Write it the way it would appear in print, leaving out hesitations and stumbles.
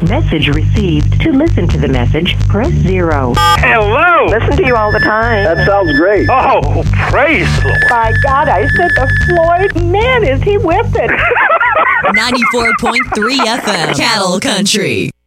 Message received. To listen to the message, press 0. Hello! Listen to you all the time. That sounds great. Oh, praise the Lord. My God, I said to Floyd, man, is he whipping? 94.3 FM, Cattle Country.